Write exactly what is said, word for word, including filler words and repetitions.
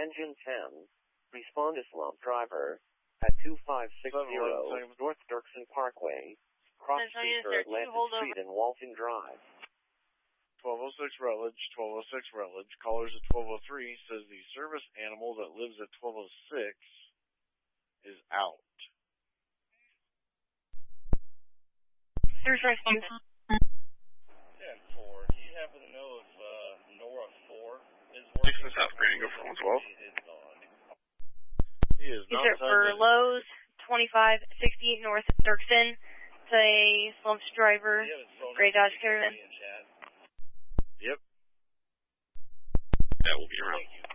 Engine ten, respond to slump driver at two five six zero North Dirksen Parkway, cross street or Atlantic Street and Walton Drive. twelve oh six Rutledge, twelve oh six Rutledge. Callers at twelve oh three says the service animal that lives at twelve oh six is out. There's right one. ten four. Do you happen to know if uh, Nora four is working? Dixon South Green, go for one twelve. He is not. Is it for Lowe's, twenty-five sixty North Dirksen? It's a slump driver, gray Dodge Caravan. Yep. That will be around.